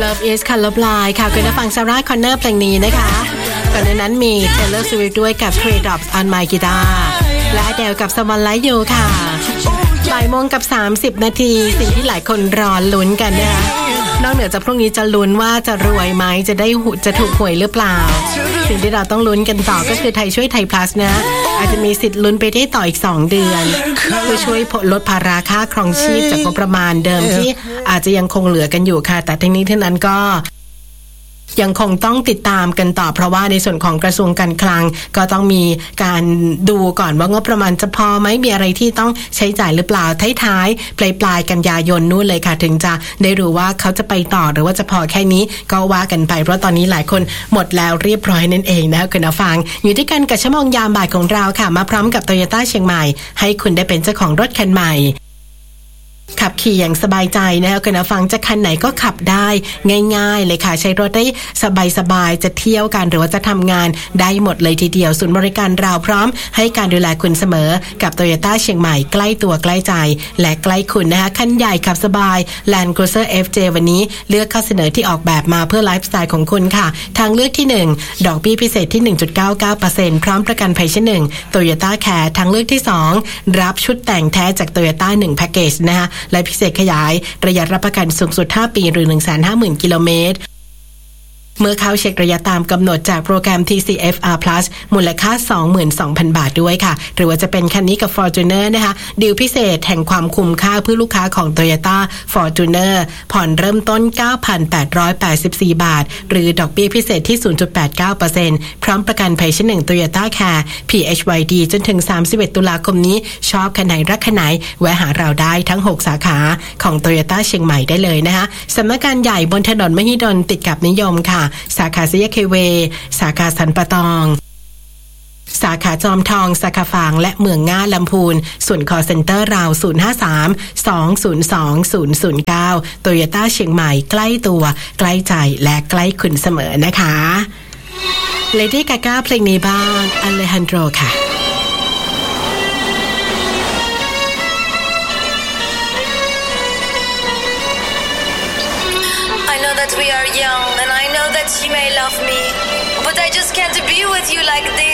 Love is Color Blind ค่ะคุณผู้ฟังซาร่าคอนเนอร์เพลงนี้นะคะก่อนหน้านั้นมี Taylor Swift ด้วยกับ Three Drops on My Guitar และ Adele กับ Someone Like You ค่ะบ่ายโมงกับ30นาทีสิ่งที่หลายคนรอลุ้นกันนะคะนอกเหนือจากพรุ่งนี้จะลุ้นว่าจะรวยไหมจะถูกหวยหรือเปล่าสิ่งที่เราต้องลุ้นกันต่อก็คือไทยช่วยไทย plus นะอาจจะมีสิทธิ์ลุ้นไปได้ต่ออีก2เดือนเพื่อช่วยลดภาระค่าครองชีพจากงบประมาณเดิมที่อาจจะยังคงเหลือกันอยู่ค่ะแต่ทั้งนี้ทั้งนั้นก็ยังคงต้องติดตามกันต่อเพราะว่าในส่วนของกระทรวงการคลังก็ต้องมีการดูก่อนว่างบประมาณจะพอไหมมีอะไรที่ต้องใช้จ่ายหรือเปล่าท้ายๆปลายกันยายนนู่นเลยค่ะถึงจะได้รู้ว่าเขาจะไปต่อหรือว่าจะพอแค่นี้ก็ว่ากันไปเพราะตอนนี้หลายคนหมดแล้วเรียบร้อยนั่นเองนะคะคุณผู้ฟังอยู่ที่กันกับชั่วโมงยามบ่ายของเราค่ะมาพร้อมกับ Toyota เชียงใหม่ให้คุณได้เป็นเจ้าของรถคันใหม่ขับขี่อย่างสบายใจนะคะคุณผู้ฟังจะคันไหนก็ขับได้ง่ายๆเลยค่ะใช้รถได้สบายๆจะเที่ยวกันหรือว่าจะทำงานได้หมดเลยทีเดียวศูนย์บริการเราพร้อมให้การดูแลคุณเสมอกับ Toyota เชียงใหม่ใกล้ตัวใกล้ใจและใกล้คุณนะคะคันใหญ่ขับสบาย Land Cruiser FJ วันนี้เลือกข้อเสนอที่ออกแบบมาเพื่อไลฟ์สไตล์ของคุณค่ะทางเลือกที่1ดอกเบี้ยพิเศษที่ 1.99% พร้อมประกันภัยชั้น1 Toyota Care ทางเลือกที่2รับชุดแต่งแท้จาก Toyota 1 Package นะคะและพิเศษขยายระยะรับประกันสูงสุด5ปีหรือ 150,000 กิโลเมตรเมื่อเข้าเช็คระยะตามกำหนดจากโปรแกรม TCFR Plus มูลค่า 22,000 บาทด้วยค่ะหรือว่าจะเป็นคันนี้กับ Fortuner นะคะดีลพิเศษแห่งความคุ้มค่าเพื่อลูกค้าของ Toyota Fortuner ผ่อนเริ่มต้น 9,884 บาทหรือดอกเบี้ยพิเศษที่ 0.89% พร้อมประกันภัยชั้น1 Toyota Care PHYD จนถึง31ตุลาคมนี้ชอบคันไหนรักคันไหนแวะหาเราได้ทั้ง6สาขาของ Toyota เชียงใหม่ได้เลยนะคะสำนักงานใหญ่บนถนนมหิดลติดกับนิยมค่ะสาขาสี่แยกเคเวสาขาสันปะตองสาขาจอมทองสาขาฝางและเมืองง่าลำพูนส่วน call center เรา053-202-009 Toyota เชียงใหม่ใกล้ตัวใกล้ใจและใกล้คุณเสมอนะคะ Lady Gaga เพลงนี้บ้าง Alejandro ค่ะ We are young and I know that you may love me, but I just can't be with you like this.